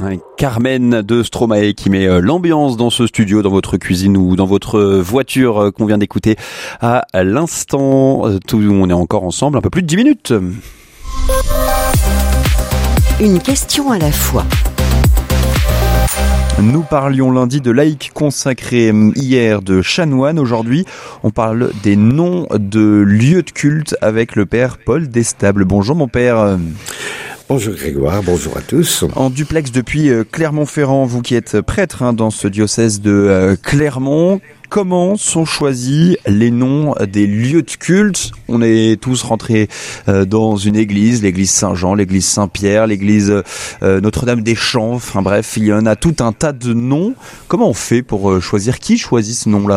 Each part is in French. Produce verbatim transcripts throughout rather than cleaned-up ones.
Carmen de Stromae qui met l'ambiance dans ce studio, dans votre cuisine ou dans votre voiture qu'on vient d'écouter à l'instant. Tout, on est encore ensemble un peu plus de dix minutes. Une question à la fois. Nous parlions lundi de laïc consacré, hier de chanoine. Aujourd'hui, on parle des noms de lieux de culte avec le père Paul Destable. Bonjour mon père. Bonjour Grégoire, bonjour à tous. En duplex depuis Clermont-Ferrand, vous qui êtes prêtre hein, dans ce diocèse de Clermont, comment sont choisis les noms des lieux de culte ? On est tous rentrés euh, dans une église, l'église Saint-Jean, l'église Saint-Pierre, l'église euh, Notre-Dame-des-Champs, enfin bref, il y en a tout un tas de noms. Comment on fait pour euh, choisir ? Qui choisit ce nom-là ?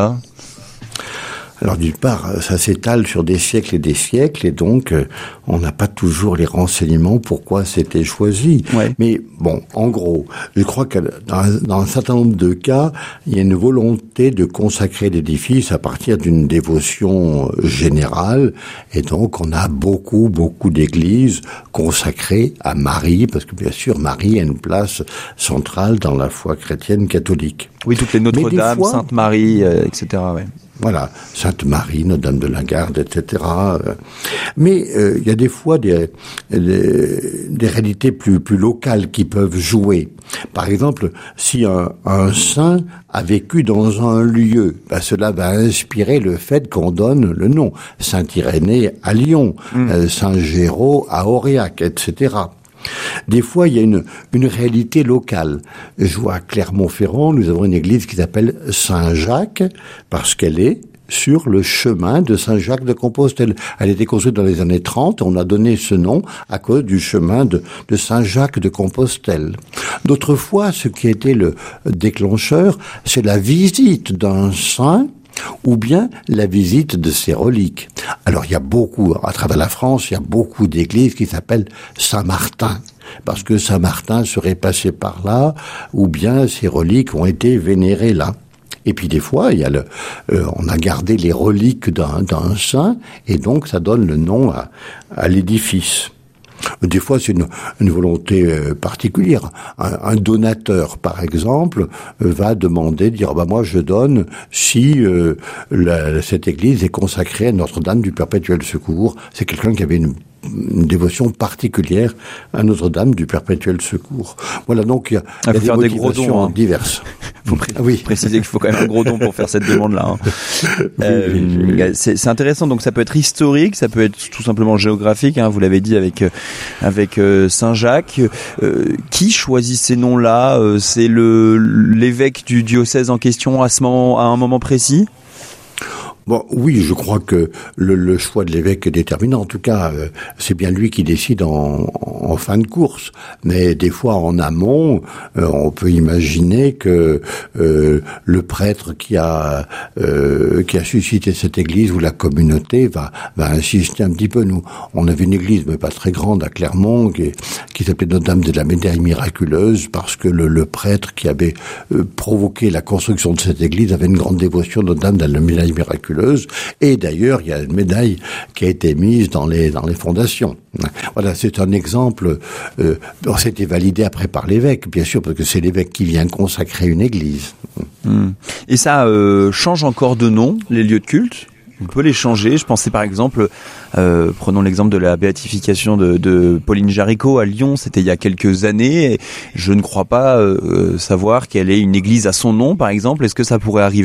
Alors d'une part, ça s'étale sur des siècles et des siècles, et donc euh, on n'a pas toujours les renseignements pourquoi c'était choisi. Ouais. Mais bon, en gros, je crois que dans un, dans un certain nombre de cas, il y a une volonté de consacrer l'édifice à partir d'une dévotion générale, et donc on a beaucoup, beaucoup d'églises consacrées à Marie, parce que bien sûr, Marie a une place centrale dans la foi chrétienne catholique. Oui, toutes les Notre-Dame, fois, Sainte-Marie, euh, et cetera. Ouais. Voilà, Sainte-Marie, Notre-Dame de la Garde, et cetera. Mais euh, il y a des fois des, des, des réalités plus, plus locales qui peuvent jouer. Par exemple, si un, un saint a vécu dans un lieu, ben cela va inspirer le fait qu'on donne le nom. Saint-Irénée à Lyon, mmh. euh, Saint-Géraud à Aurillac, et cetera. Des fois, il y a une, une réalité locale. Je vois à Clermont-Ferrand, nous avons une église qui s'appelle Saint-Jacques, parce qu'elle est sur le chemin de Saint-Jacques de Compostelle. Elle a été construite dans les années trente, on a donné ce nom à cause du chemin de, de Saint-Jacques de Compostelle. D'autres fois, ce qui a été le déclencheur, c'est la visite d'un saint, ou bien la visite de ses reliques. Alors il y a beaucoup, à travers la France, il y a beaucoup d'églises qui s'appellent Saint-Martin, parce que Saint-Martin serait passé par là, ou bien ses reliques ont été vénérées là. Et puis des fois, il y a le, euh, on a gardé les reliques d'un, d'un saint, et donc ça donne le nom à, à l'édifice. Des fois, c'est une, une volonté particulière. Un, un donateur, par exemple, va demander, dire, bah moi je donne si euh, la, cette église est consacrée à Notre-Dame du Perpétuel Secours. C'est quelqu'un qui avait une, une dévotion particulière à Notre-Dame du Perpétuel Secours. Voilà, donc il y a, ah, il y a des faire motivations des gros dons, hein. diverses. Faut pré- oui. préciser qu'il faut quand même un gros don pour faire cette demande-là. Hein. Oui, euh, oui, oui. c'est, c'est intéressant. Donc ça peut être historique, ça peut être tout simplement géographique. Hein, vous l'avez dit avec avec euh, Saint-Jacques. Euh, qui choisit ces noms-là ? euh, C'est le l'évêque du diocèse en question à ce moment, à un moment précis ? Bon, oui, je crois que le, le choix de l'évêque est déterminant. En tout cas, euh, c'est bien lui qui décide en, en fin de course. Mais des fois, en amont, euh, on peut imaginer que euh, le prêtre qui a euh, qui a suscité cette église ou la communauté va va insister un petit peu. Nous, on avait une église, mais pas très grande, à Clermont, qui, qui s'appelait Notre-Dame de la Médaille Miraculeuse, parce que le, le prêtre qui avait euh, provoqué la construction de cette église avait une grande dévotion de Notre-Dame de la Médaille Miraculeuse. Et d'ailleurs, il y a une médaille qui a été mise dans les dans les fondations. Voilà, c'est un exemple. Euh, bon, c'était validé après par l'évêque, bien sûr, parce que c'est l'évêque qui vient consacrer une église. Mmh. Et ça euh, change encore de nom, les lieux de culte ? On peut les changer. Je pensais par exemple, euh, prenons l'exemple de la béatification de, de Pauline Jaricot à Lyon, c'était il y a quelques années. Et je ne crois pas euh, savoir qu'elle ait une église à son nom, par exemple. Est-ce que ça pourrait arriver ?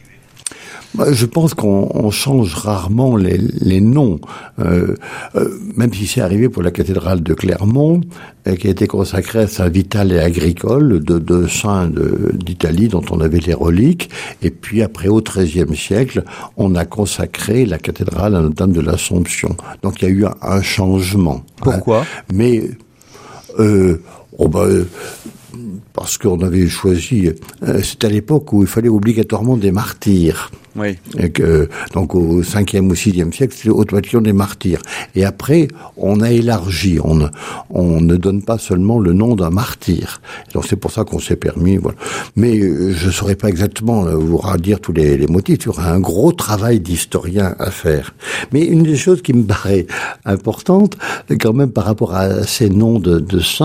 Je pense qu'on on change rarement les, les noms, euh, euh, même si c'est arrivé pour la cathédrale de Clermont, euh, qui a été consacrée à Saint Vital et Agricole, de deux saints de, d'Italie dont on avait les reliques, et puis après au XIIIe siècle, on a consacré la cathédrale à Notre-Dame de l'Assomption. Donc il y a eu un, un changement. Pourquoi ? Hein. Mais euh, oh bah, euh, parce qu'on avait choisi, euh, c'était à l'époque où il fallait obligatoirement des martyrs. Oui. Et que, donc au cinquième ou sixième siècle, c'était Haute-Bâtillon des martyrs. Et après, on a élargi. On ne, on ne donne pas seulement le nom d'un martyr. Donc c'est pour ça qu'on s'est permis. Voilà. Mais euh, je ne saurais pas exactement euh, vous redire tous les, les motifs. Il y aura un gros travail d'historien à faire. Mais une des choses qui me paraît importante, quand même par rapport à ces noms de, de saints,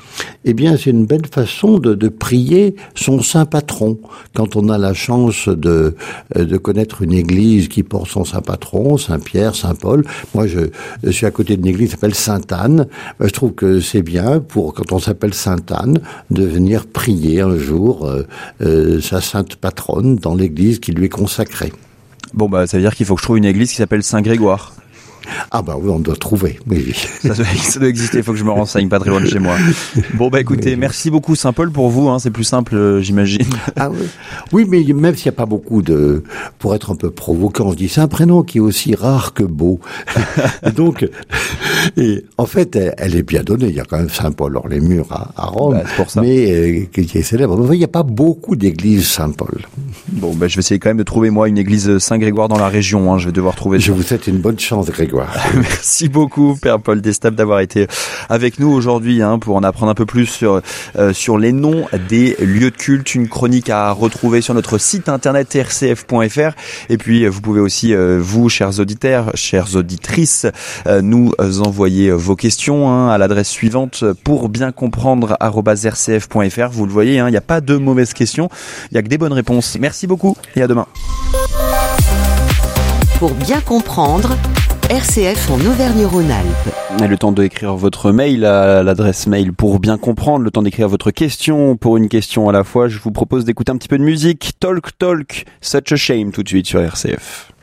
eh bien, c'est une belle façon de, de prier son saint patron. Quand on a la chance de, de connaître une église qui porte son saint patron, Saint Pierre, Saint Paul. Moi, je, je suis à côté d'une église qui s'appelle Sainte-Anne. Je trouve que c'est bien pour, quand on s'appelle Sainte-Anne, de venir prier un jour euh, euh, sa sainte patronne dans l'église qui lui est consacrée. Bon, bah, ça veut dire qu'il faut que je trouve une église qui s'appelle Saint-Grégoire. Ah bah oui, on doit trouver, oui, oui. Ça doit, ça doit exister, il faut que je me renseigne, pas très loin de chez moi. Bon bah écoutez, oui. Merci beaucoup Saint-Paul pour vous, hein, c'est plus simple euh, j'imagine. Ah oui. Oui, mais même s'il n'y a pas beaucoup de... Pour être un peu provoquant, je dis c'est un prénom qui est aussi rare que beau. Et donc, et en fait, elle, elle est bien donnée, il y a quand même Saint-Paul hors les murs à, à Rome, bah, c'est pour ça. Mais euh, qui est célèbre. Il n'y a pas beaucoup d'églises Saint-Paul. Bon bah je vais essayer quand même de trouver moi une église Saint-Grégoire dans la région, hein, je vais devoir trouver Je ça. vous souhaite une bonne chance Grégoire. Merci beaucoup Père Paul Destapes d'avoir été avec nous aujourd'hui hein, pour en apprendre un peu plus sur euh, sur les noms des lieux de culte. Une chronique à retrouver sur notre site internet r c f point f r. Et puis vous pouvez aussi euh, vous, chers auditeurs, chères auditrices, euh, nous envoyer vos questions hein, à l'adresse suivante pour bien comprendre arobase r c f point f r. Vous le voyez, il hein, n'y a pas de mauvaises questions, il n'y a que des bonnes réponses. Merci beaucoup et à demain. Pour bien comprendre, R C F en Auvergne-Rhône-Alpes. Et le temps d'écrire votre mail à l'adresse mail pour bien comprendre, le temps d'écrire votre question pour une question à la fois, je vous propose d'écouter un petit peu de musique. Talk Talk, Such a Shame tout de suite sur R C F.